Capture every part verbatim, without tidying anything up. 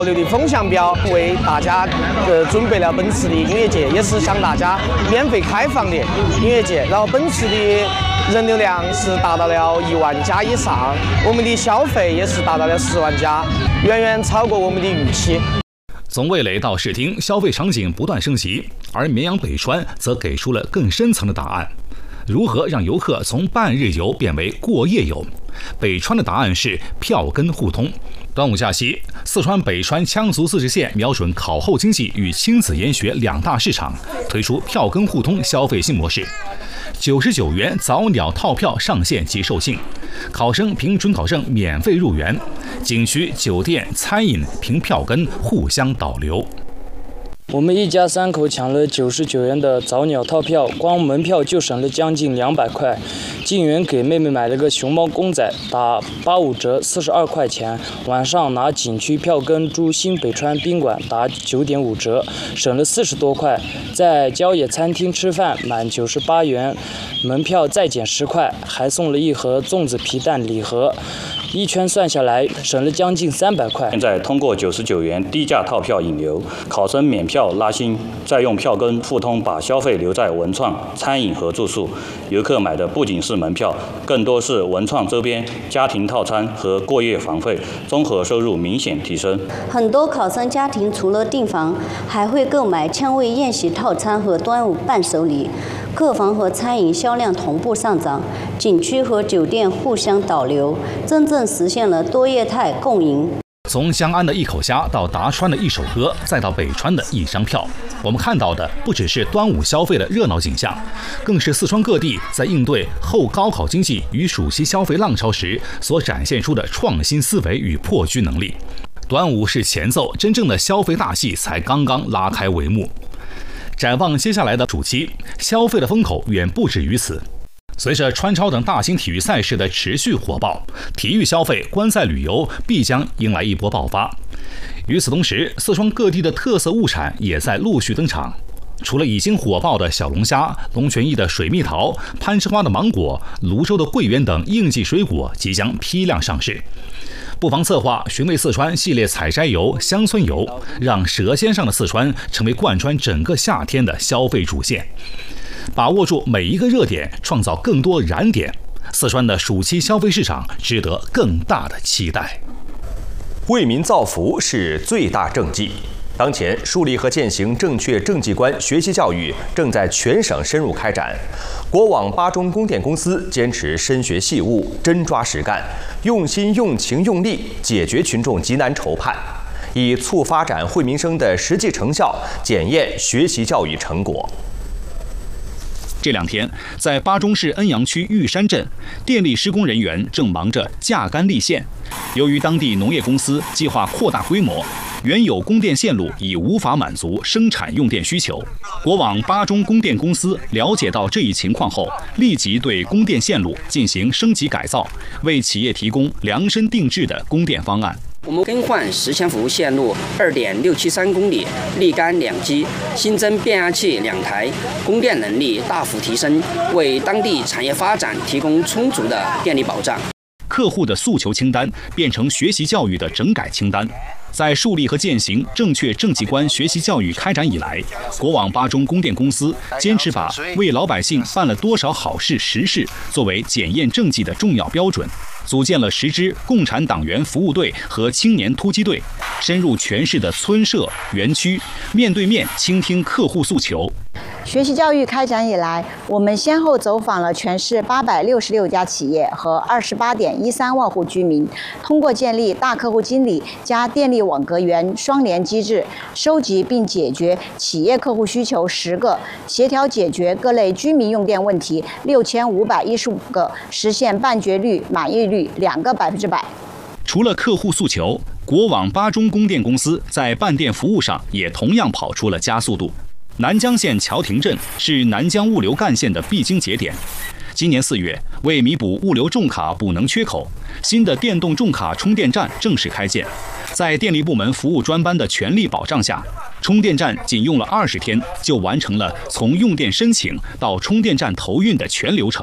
流的风向标为大家呃准备了本次的音乐节，也是向大家免费开放的音乐节。然后本次的人流量是达到了一万家以上，我们的消费也是达到了十万家，远远超过我们的预期。 从味蕾到视听，消费场景不断升级，而绵阳北川则给出了更深层的答案：如何让游客从半日游变为过夜游？北川的答案是票根互通。端午假期，四川北川羌族自治县瞄准考后经济与亲子研学两大市场，推出票根互通消费新模式。九十九元早鸟套票上线即售罄，考生凭准考证免费入园，景区、酒店、餐饮凭票根互相导流。 我们一家三口抢了九十九元的早鸟套票，光门票就省了将近两百块。进园给妹妹买了个熊猫公仔，打八五折，四十二块钱。晚上拿景区票根住新北川宾馆，打九点五折，省了四十多块。在郊野餐厅吃饭，满九十八元，门票再减十块，还送了一盒粽子皮蛋礼盒。一圈算下来，省了将近三百块。 现在通过九十九元低价套票引流，考生免票拉新，再用票根互通把消费留在文创、餐饮和住宿。游客买的不仅是门票，更多是文创周边、家庭套餐和过夜房费，综合收入明显提升。 很多考生家庭除了订房，还会购买羌味宴席套餐和端午伴手礼。客房和餐饮销量同步上涨，景区和酒店互相导流，真正实现了多业态共赢。 从香安的一口虾到达川的一首歌，再到北川的一张票，我们看到的不只是端午消费的热闹景象，更是四川各地在应对后高考经济与暑期消费浪潮时所展现出的创新思维与破局能力。端午是前奏，真正的消费大戏才刚刚拉开帷幕。展望接下来的暑期，消费的风口远不止于此。随着川超等大型体育赛事的持续火爆，体育消费、观赛旅游必将迎来一波爆发。与此同时，四川各地的特色物产也在陆续登场。除了已经火爆的小龙虾、龙泉驿的水蜜桃、攀枝花的芒果、泸州的桂圆等应季水果即将批量上市。不妨策划寻味四川系列采摘游、乡村游，让舌尖上的四川成为贯穿整个夏天的消费主线。把握住每一个热点，创造更多燃点，四川的暑期消费市场值得更大的期待。 为民造福是最大政绩。当前，树立和践行正确政绩观学习教育正在全省深入开展。国网八中供电公司坚持深学细务、真抓实干，用心、用情、用力解决群众急难愁盼，以促发展惠民生的实际成效检验学习教育成果。 这两天，在巴中市恩阳区玉山镇，电力施工人员正忙着架杆立线。由于当地农业公司计划扩大规模，原有供电线路已无法满足生产用电需求。国网巴中供电公司了解到这一情况后，立即对供电线路进行升级改造，为企业提供量身定制的供电方案。 我们更换实墙服务线路二点六七三公里，立杆两基，新增变压器两台，供电能力大幅提升，为当地产业发展提供充足的电力保障。 客户的诉求清单变成学习教育的整改清单。在树立和践行正确政绩观学习教育开展以来，国网巴中供电公司坚持把为老百姓办了多少好事实事作为检验政绩的重要标准，组建了十支共产党员服务队和青年突击队，深入全市的村社、园区，面对面倾听客户诉求。 学习教育开展以来，我们先后走访了全市八百六十六家企业和二十八点一三万户居民，通过建立大客户经理加电力网格员双联机制，收集并解决企业客户需求十个，协调解决各类居民用电问题六千五百一十五个，实现办决率、满意率两个百分之百。 除了客户诉求，国网巴中供电公司在办电服务上也同样跑出了加速度。南江县桥亭镇是南江物流干线的必经节点。今年四月，为弥补物流重卡补能缺口，新的电动重卡充电站正式开建。在电力部门服务专班的全力保障下，充电站仅用了二十天就完成了从用电申请到充电站投运的全流程。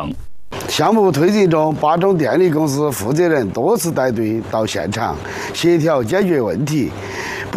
项目推进中，巴中电力公司负责人多次带队到现场协调解决问题。